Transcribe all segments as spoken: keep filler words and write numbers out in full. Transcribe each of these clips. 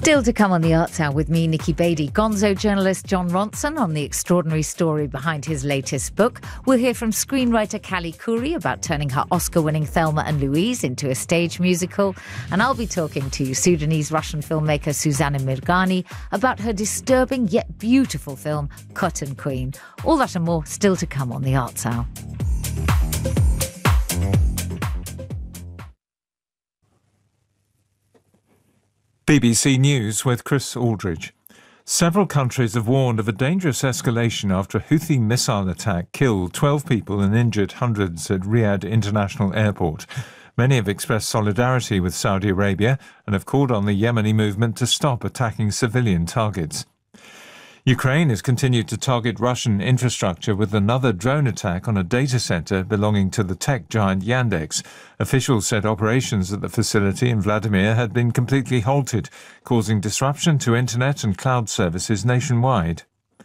Still to come on the Arts Hour with me, Nikki Beattie. Gonzo journalist Jon Ronson on the extraordinary story behind his latest book. We'll hear from screenwriter Callie Khouri about turning her Oscar-winning Thelma and Louise into a stage musical. And I'll be talking to Sudanese-Russian filmmaker Suzanna Mirghani about her disturbing yet beautiful film Cotton Queen. All that and more still to come on the Arts Hour. B B C News with Chris Aldridge. Several countries have warned of a dangerous escalation after a Houthi missile attack killed twelve people and injured hundreds at Riyadh International Airport. Many have expressed solidarity with Saudi Arabia and have called on the Yemeni movement to stop attacking civilian targets. Ukraine has continued to target Russian infrastructure with another drone attack on a data center belonging to the tech giant Yandex. Officials said operations at the facility in Vladimir had been completely halted, causing disruption to internet and cloud services nationwide.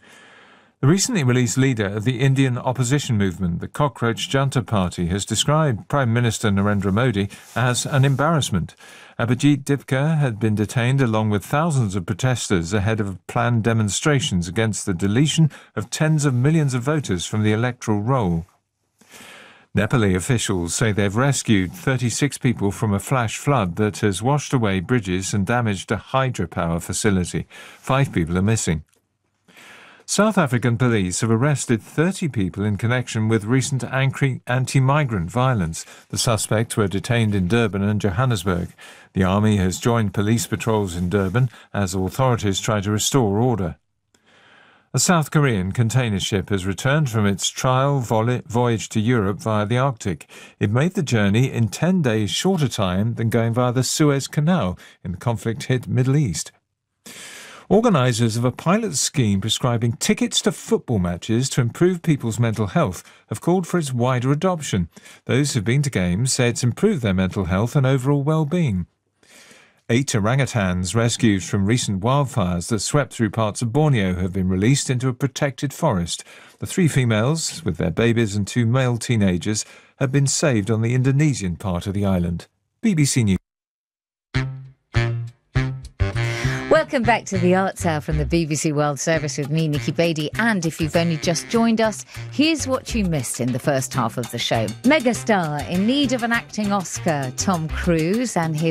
The recently released leader of the Indian opposition movement, the Cockroach Junta Party, has described Prime Minister Narendra Modi as an embarrassment. Abhijit Dipka had been detained along with thousands of protesters ahead of planned demonstrations against the deletion of tens of millions of voters from the electoral roll. Nepali officials say they've rescued thirty-six people from a flash flood that has washed away bridges and damaged a hydropower facility. Five people are missing. South African police have arrested thirty people in connection with recent anti-migrant violence. The suspects were detained in Durban and Johannesburg. The army has joined police patrols in Durban as authorities try to restore order. A South Korean container ship has returned from its trial voyage to Europe via the Arctic. It made the journey in ten days shorter time than going via the Suez Canal in the conflict-hit Middle East. Organisers of a pilot scheme prescribing tickets to football matches to improve people's mental health have called for its wider adoption. Those who've been to games say it's improved their mental health and overall well-being. Eight orangutans rescued from recent wildfires that swept through parts of Borneo have been released into a protected forest. The three females, with their babies and two male teenagers, have been saved on the Indonesian part of the island. B B C News. Welcome back to the Arts Hour from the B B C World Service with me, Nikki Beattie. And if you've only just joined us, here's what you missed in the first half of the show. Megastar in need of an acting Oscar, Tom Cruise, and his